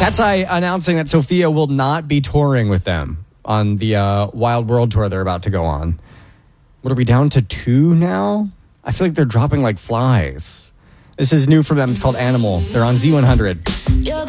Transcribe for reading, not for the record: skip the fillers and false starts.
Cat's Eye announcing that Sophia will not be touring with them on the Wild World tour they're about to go on. What are we down to 2 now? I feel like they're dropping like flies. This is new for them. It's called Animal. They're on Z100.